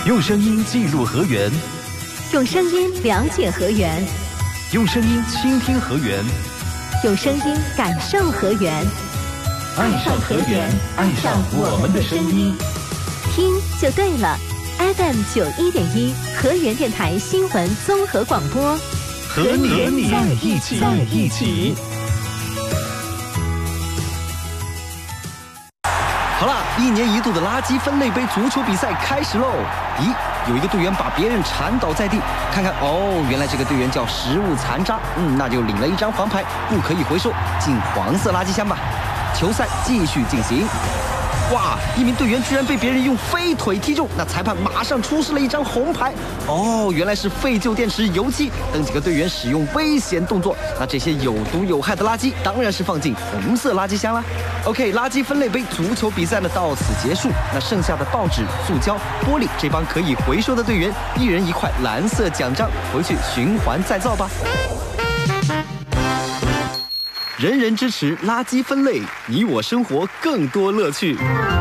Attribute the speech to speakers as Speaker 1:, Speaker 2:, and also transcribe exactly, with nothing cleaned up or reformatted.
Speaker 1: 用声音记录河源，
Speaker 2: 用声音了解河源，
Speaker 1: 用声音倾听河源，
Speaker 2: 用声音感受河源。
Speaker 1: 爱上河源，爱上我们的声音，
Speaker 2: 听就对了。F M 九一点一，河源电台新闻综合广播，
Speaker 1: 和你在一起，在一起。好了，一年一度的垃圾分类杯足球比赛开始喽！咦，有一个队员把别人缠倒在地，看看哦，原来这个队员叫食物残渣，嗯，那就领了一张黄牌，不可以回收，进黄色垃圾箱吧。球赛继续进行。哇！一名队员居然被别人用飞腿踢中，那裁判马上出示了一张红牌。哦，原来是废旧电池、油漆等几个队员使用危险动作。那这些有毒有害的垃圾当然是放进红色垃圾箱啦。OK， 垃圾分类杯足球比赛呢到此结束。那剩下的报纸、塑胶、玻璃，这帮可以回收的队员，一人一块蓝色奖章，回去循环再造吧。人人支持垃圾分类，你我生活更多乐趣。